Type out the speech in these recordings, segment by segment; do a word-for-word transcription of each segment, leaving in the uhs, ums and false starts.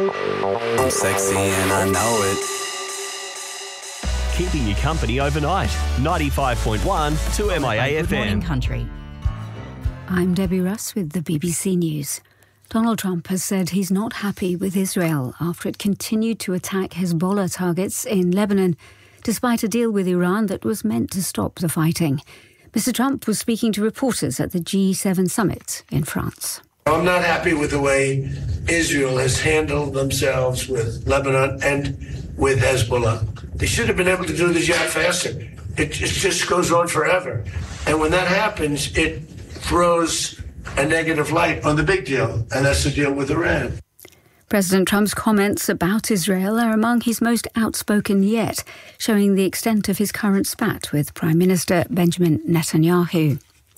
I'm sexy and I know it. Keeping you company overnight. ninety-five point one to M I A F M. Good morning, country. I'm Debbie Russ with the B B C News. Donald Trump has said he's not happy with Israel after it continued to attack Hezbollah targets in Lebanon, despite a deal with Iran that was meant to stop the fighting. Mister Trump was speaking to reporters at the G seven summit in France. I'm not happy with the way Israel has handled themselves with Lebanon and with Hezbollah. They should have been able to do the job faster. It just goes on forever. And when that happens, it throws a negative light on the big deal, and that's the deal with Iran. President Trump's comments about Israel are among his most outspoken yet, showing the extent of his current spat with Prime Minister Benjamin Netanyahu.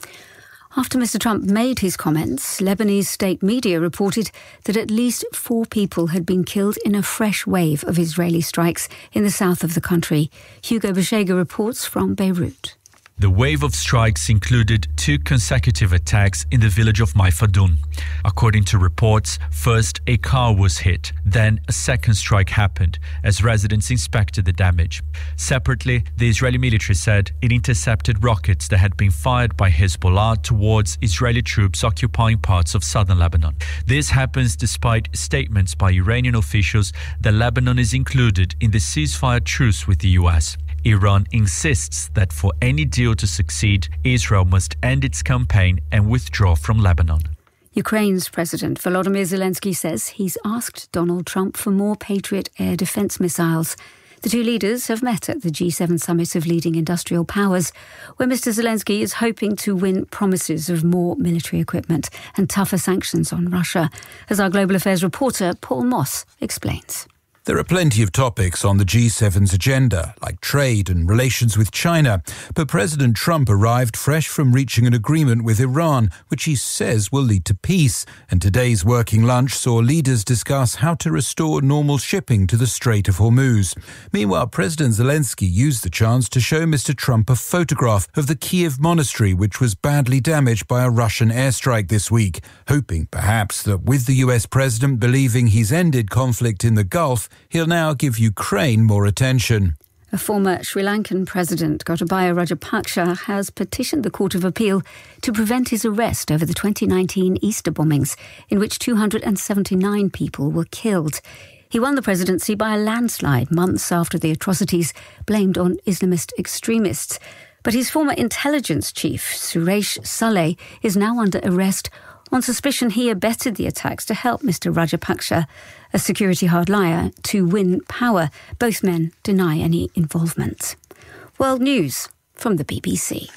After Mister Trump made his comments, Lebanese state media reported that at least four people had been killed in a fresh wave of Israeli strikes in the south of the country. Hugo Beshega reports from Beirut. The wave of strikes included two consecutive attacks in the village of Maifadun. According to reports, first a car was hit, then a second strike happened as residents inspected the damage. Separately, the Israeli military said it intercepted rockets that had been fired by Hezbollah towards Israeli troops occupying parts of southern Lebanon. This happens despite statements by Iranian officials that Lebanon is included in the ceasefire truce with the U S. Iran insists that for any deal to succeed, Israel must end its campaign and withdraw from Lebanon. Ukraine's President Volodymyr Zelensky says he's asked Donald Trump for more Patriot air defence missiles. The two leaders have met at the G seven summit of leading industrial powers, where Mister Zelensky is hoping to win promises of more military equipment and tougher sanctions on Russia. As our Global Affairs reporter Paul Moss explains. There are plenty of topics on the G seven's agenda, like trade and relations with China, but President Trump arrived fresh from reaching an agreement with Iran, which he says will lead to peace. And today's working lunch saw leaders discuss how to restore normal shipping to the Strait of Hormuz. Meanwhile, President Zelensky used the chance to show Mister Trump a photograph of the Kiev monastery, which was badly damaged by a Russian airstrike this week, hoping perhaps that with the U S president believing he's ended conflict in the Gulf, he'll now give Ukraine more attention. A former Sri Lankan president, Gotabaya Rajapaksa, has petitioned the Court of Appeal to prevent his arrest over the twenty nineteen Easter bombings, in which two hundred seventy-nine people were killed. He won the presidency by a landslide months after the atrocities blamed on Islamist extremists. But his former intelligence chief, Suresh Saleh, is now under arrest on suspicion he abetted the attacks to help Mister Rajapaksa, a security hardliner, to win power. Both men deny any involvement. World News from the B B C.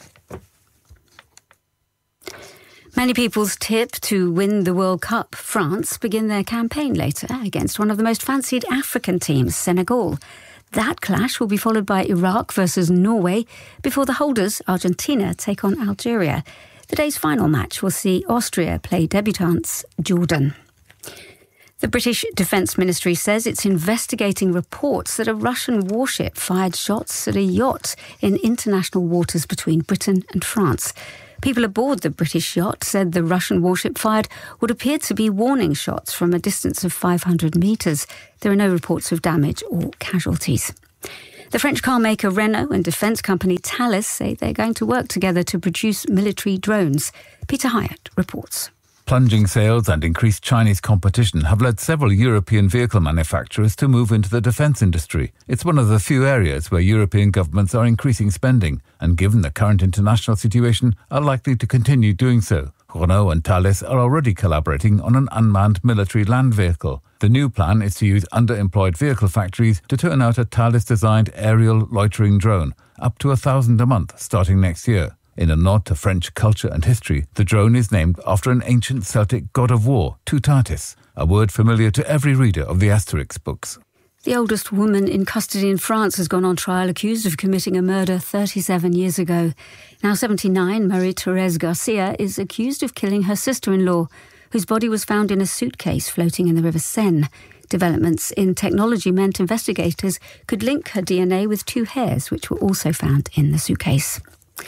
Many people's tip to win the World Cup, France begin their campaign later against one of the most fancied African teams, Senegal. That clash will be followed by Iraq versus Norway before the holders, Argentina, take on Algeria. The day's final match will see Austria play debutants Jordan. The British Defence Ministry says it's investigating reports that a Russian warship fired shots at a yacht in international waters between Britain and France. People aboard the British yacht said the Russian warship fired what appeared to be warning shots from a distance of five hundred metres. There are no reports of damage or casualties. The French car maker Renault and defence company Thales say they're going to work together to produce military drones. Peter Hyatt reports. Plunging sales and increased Chinese competition have led several European vehicle manufacturers to move into the defence industry. It's one of the few areas where European governments are increasing spending and, given the current international situation, are likely to continue doing so. Renault and Thales are already collaborating on an unmanned military land vehicle. The new plan is to use underemployed vehicle factories to turn out a Thales-designed aerial loitering drone, up to a thousand a month, starting next year. In a nod to French culture and history, the drone is named after an ancient Celtic god of war, Tutatis, a word familiar to every reader of the Asterix books. The oldest woman in custody in France has gone on trial accused of committing a murder thirty-seven years ago. Now seventy-nine, Marie-Thérèse Garcia is accused of killing her sister-in-law, whose body was found in a suitcase floating in the River Seine. Developments in technology meant investigators could link her D N A with two hairs, which were also found in the suitcase.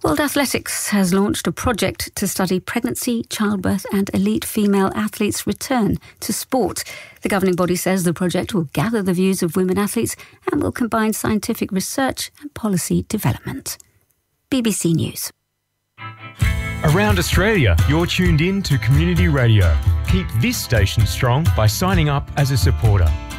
World Athletics has launched a project to study pregnancy, childbirth and elite female athletes' return to sport. The governing body says the project will gather the views of women athletes and will combine scientific research and policy development. B B C News. Around Australia, you're tuned in to Community Radio. Keep this station strong by signing up as a supporter.